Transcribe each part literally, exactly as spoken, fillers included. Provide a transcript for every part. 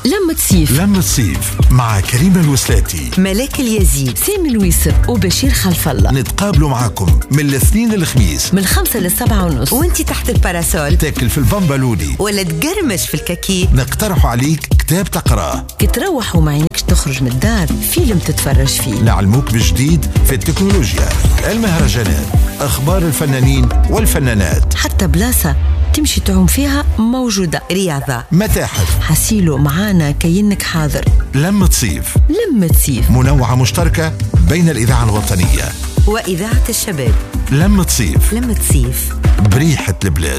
لمة صيف لمة صيف مع كريمة الوسلاتي، ملاك اليزيد، سامي الويسر وبشير خلف الله. نتقابلوا معاكم من الاثنين للخميس من الخمسة للسبعة ونص، وانتي تحت الباراسول تاكل في البامبالوني ولا تقرمش في الكاكي. نقترح عليك كتاب تقراه، كتروح وما عينكش تخرج من الدار، فيلم تتفرج فيه، نعلموك بجديد في التكنولوجيا، المهرجانات، أخبار الفنانين والفنانات، حتى بلاصة تمشي تعوم فيها موجودة، رياضة، متاحف. حسيلو معانا كينك حاضر. لمة صيف لمة صيف منوعة مشتركة بين الإذاعة الوطنية وإذاعة الشباب. لمة صيف لمة صيف بريحة البلاد.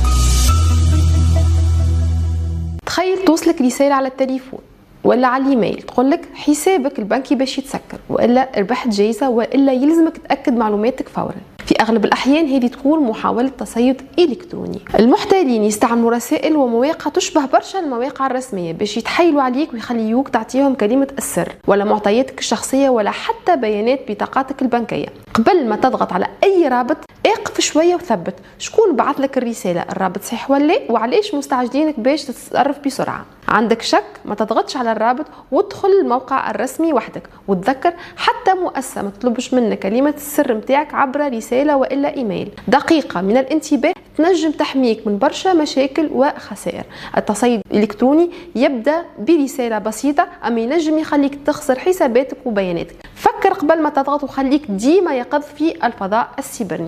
تخيل توصلك رسالة على التليفون ولا على الايميل تقولك حسابك البنكي باش يتسكر، والا ربحت جايزة، والا يلزمك تأكد معلوماتك فورا. في اغلب الاحيان هذه تكون محاولة تصيد الكتروني. المحتالين يستعملوا رسائل ومواقع تشبه برشا المواقع الرسمية باش يتحايلوا عليك ويخليوك تعطيهم كلمة السر ولا معطياتك الشخصية ولا حتى بيانات بطاقاتك البنكية. قبل ما تضغط على اي رابط اقف شوية وثبت شكون بعث لك الرسالة، الرابط صحيح ولا، وعليش مستعجلينك باش تتصرف بسرعة. عندك شك ما تضغطش على الرابط وادخل الموقع الرسمي وحدك، وتذكر حتى مؤسسة ما تطلبش منك كلمة السر متاعك عبر رسالة والا ايميل. دقيقة من الانتباه تنجم تحميك من برشا مشاكل وخسائر. التصيد الالكتروني يبدا برسالة بسيطة اما ينجم يخليك تخسر حساباتك وبياناتك. فكر قبل ما تضغط وخليك ديما يقظ في الفضاء السيبرني.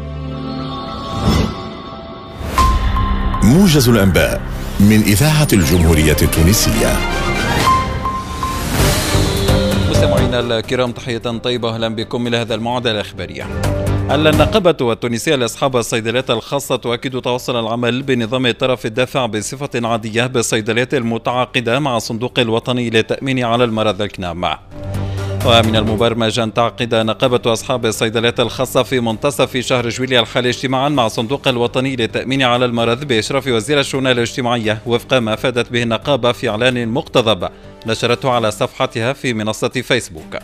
موجز الأنباء من إذاعة الجمهورية التونسية. مستمعينا الكرام، تحية طيبة، أهلا بكم إلى هذا الموعد الإخباري. النقابة التونسية لأصحاب الصيدليات الخاصة تؤكد تواصل العمل بنظام طرف الدفع بصفة عادية بالصيدليات المتعاقدة مع الصندوق الوطني للتأمين على المرض الكنام. ومن المبرمج أن تعقد نقابة أصحاب الصيدليات الخاصة في منتصف شهر جويلية الحالي اجتماعا مع الصندوق الوطني للتأمين على المرض بإشراف وزير الشؤون الاجتماعية، وفق ما أفادت به النقابة في إعلان مقتضب نشرته على صفحتها في منصة فيسبوك.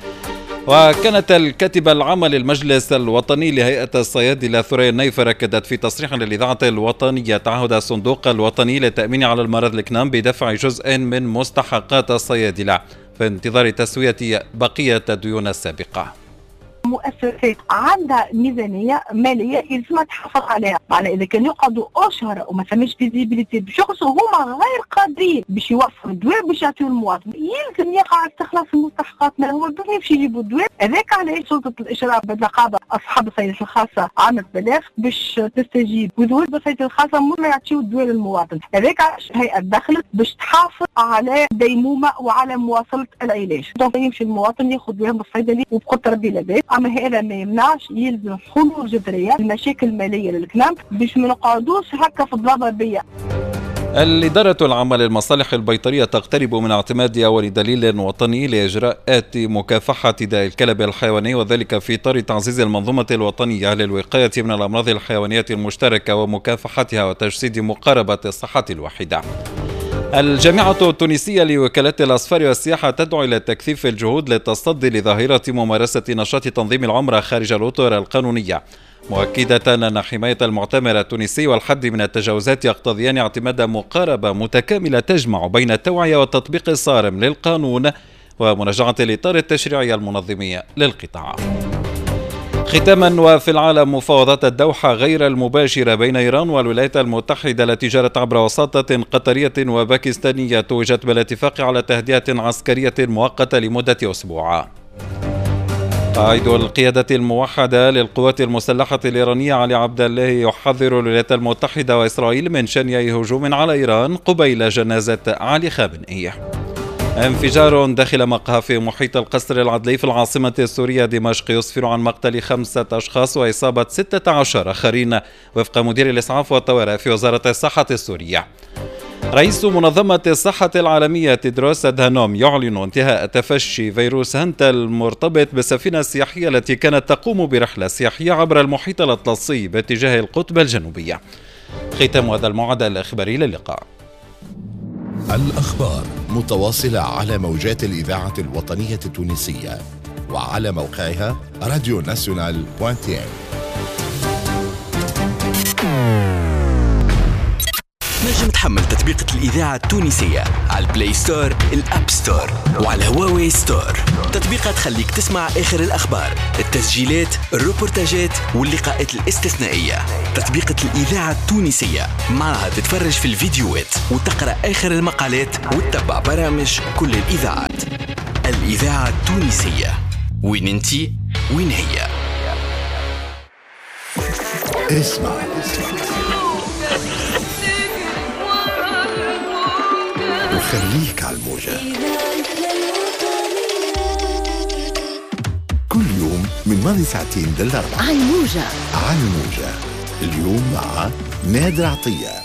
وكانت الكاتبة العامة للمجلس الوطني لهيئة الصيادلة ثريا النيفر أكدت في تصريح للإذاعة الوطنية تعهد الصندوق الوطني للتأمين على المرض الكنام بدفع جزء من مستحقات الصيادلة في انتظار تسوية بقية الديون السابقة. مؤسسات عندها ميزانيه ماليه يلزمها تحافظ عليها، معناها اذا كانوا يقعدوا اشهر وما ثماش فيزيبيليتي باش يخلصوا هما غير قادرين باش يوفروا الدواء باش يعطيو المواطن، يلزم يقع استخلاص المستحقات مالهم باش يجيبوا الدواء. هذاك علاش سلطه الاشراف بالنقابه اصحاب الصيدليات الخاصه عملت بلاغ باش تستجيب، وذوي الصيدليات الخاصه ما يعطيو الدواء للمواطن. هذاك علاش الهيئه دخلت باش تحافظ على ديمومه وعلى مواصله العلاج، دونك يمشي المواطن ياخذ دواء من الصيدلي وبقدر بلا باس. اما هذا ما يمنعش يلزم حلول جذريه المشاكل الماليه للكلام باش ما نقعدوش هكا في الضبابيه. الإدارة العامة للمصالح البيطرية تقترب من اعتماد أول دليل وطني لإجراءات مكافحة داء الكلب الحيواني، وذلك في إطار تعزيز المنظومة الوطنية للوقاية من الأمراض الحيوانية المشتركة ومكافحتها وتجسيد مقاربة الصحة الواحدة. الجامعة التونسية لوكالات الأسفار والسياحة تدعو إلى تكثيف الجهود للتصدي لظاهرة ممارسة نشاط تنظيم العمرة خارج الأطر القانونية، مؤكدة أن حماية المعتمر التونسي والحد من التجاوزات يقتضيان اعتماد مقاربة متكاملة تجمع بين التوعية والتطبيق الصارم للقانون ومراجعة الإطار التشريعي المنظم للقطاع. ختاما، وفي العالم، مفاوضات الدوحة غير المباشرة بين إيران والولايات المتحدة التي جرت عبر وساطة قطرية وباكستانية توجت بالاتفاق على تهدئة عسكرية مؤقتة لمدة أسبوع. قائد القيادة الموحدة للقوات المسلحة الإيرانية علي عبد الله يحذر الولايات المتحدة وإسرائيل من شن هجوم على إيران قبيل جنازة علي خامنئي. انفجار داخل مقهى في محيط القصر العدلي في العاصمة السورية دمشق يسفر عن مقتل خمسة أشخاص وإصابة ستة عشر آخرين وفق مدير الإسعاف والطوارئ في وزارة الصحة السورية. رئيس منظمة الصحة العالمية تيدروس أدهانوم يعلن انتهاء تفشي فيروس هانتا المرتبط بالسفينة السياحية التي كانت تقوم برحلة سياحية عبر المحيط الأطلسي باتجاه القطب الجنوبي. ختام هذا الموعد الإخباري، للقاء. الأخبار متواصلة على موجات الإذاعة الوطنية التونسية وعلى موقعها راديو ناسيونال دوت تي. تنجم تحمل تطبيقة الإذاعة التونسية على البلاي ستور، الأب ستور، وعلى الهواوي ستور. تطبيقات تخليك تسمع آخر الأخبار، التسجيلات، الروبورتاجات واللقاءات الاستثنائية. تطبيقة الإذاعة التونسية معها تتفرج في الفيديوهات وتقرأ آخر المقالات وتتبع برامج كل الإذاعات. الإذاعة التونسية، وين انتي وين هي. اسمع وخليك على الموجة كل يوم من ماضي ساعتين للأربعة على الموجة. على الموجة. اليوم مع نادر عطية.